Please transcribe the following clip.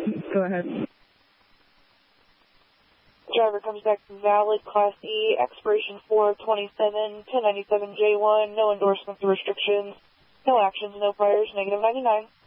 Go ahead. Driver comes back valid, Class E, expiration 4/27, 1097 J1, no endorsements or restrictions, no actions, no priors, -99.